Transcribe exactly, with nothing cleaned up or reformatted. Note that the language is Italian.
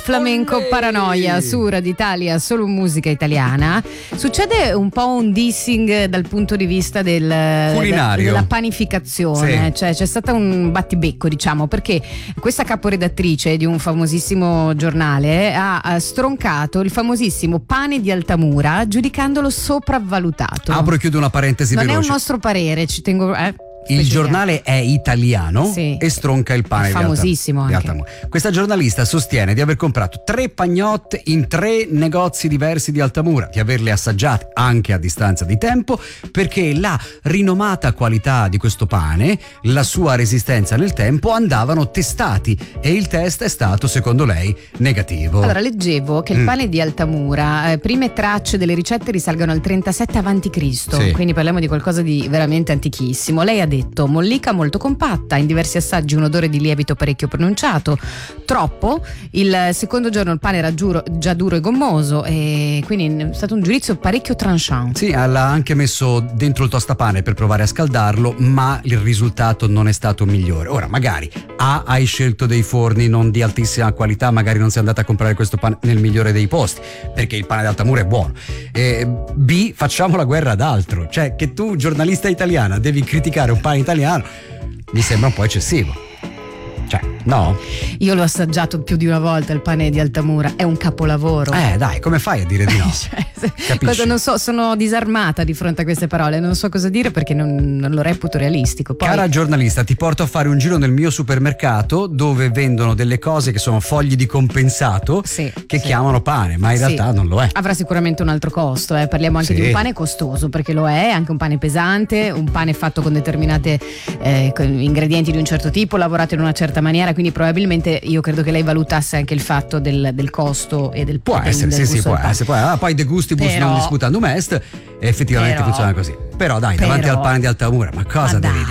Flamenco Olè. Paranoia su Radio Italia, solo musica italiana. Succede un po' un dissing dal punto di vista del culinario, della panificazione, sì. Cioè c'è stato un battibecco, diciamo, perché questa caporedattrice di un famosissimo giornale ha, ha stroncato il famosissimo pane di Altamura giudicandolo sopravvalutato. Apro e chiudo una parentesi non veloce. è un nostro parere, ci tengo eh. Il giornale è italiano, sì, e stronca il pane. È famosissimo di anche. Altamura. Questa giornalista sostiene di aver comprato tre pagnotte in tre negozi diversi di Altamura, di averle assaggiate anche a distanza di tempo, perché la rinomata qualità di questo pane, la sua resistenza nel tempo andavano testati e il test è stato, secondo lei, negativo. Allora, leggevo che il pane mm. di Altamura, eh, prime tracce delle ricette risalgono al trentasette avanti Cristo, sì, quindi parliamo di qualcosa di veramente antichissimo. Lei ha detto: mollica molto compatta, in diversi assaggi un odore di lievito parecchio pronunciato, troppo. Il secondo giorno il pane era giuro, già duro e gommoso, e quindi è stato un giudizio parecchio tranchant. Sì, l'ha anche messo dentro il tostapane per provare a scaldarlo, ma il risultato non è stato migliore. Ora, magari A, hai scelto dei forni non di altissima qualità, magari non sei andata a comprare questo pane nel migliore dei posti, perché il pane d'Altamura è buono. E B, facciamo la guerra ad altro, cioè che tu, giornalista italiana, devi criticare un pane italiano, mi sembra un po' eccessivo. Cioè, no? Io l'ho assaggiato più di una volta il pane di Altamura, è un capolavoro. Eh dai, come fai a dire di no? Cioè, cosa, non so, sono disarmata di fronte a queste parole, non so cosa dire perché non, non lo reputo realistico. Poi... Cara giornalista, ti porto a fare un giro nel mio supermercato dove vendono delle cose che sono fogli di compensato, sì, che sì. chiamano pane, ma in sì. realtà non lo è. Avrà sicuramente un altro costo, eh. Parliamo anche sì. di un pane costoso, perché lo è, anche un pane pesante, un pane fatto con determinate eh, con ingredienti di un certo tipo, lavorato in una certa maniera, quindi probabilmente io credo che lei valutasse anche il fatto del, del costo e del può del, essere, del sì, sì, può essere, può essere. Ah, poi de gustibus però, non disputandum est, effettivamente però, funziona così. Però dai, però, davanti al pane di Altamura, ma cosa ma devi dai.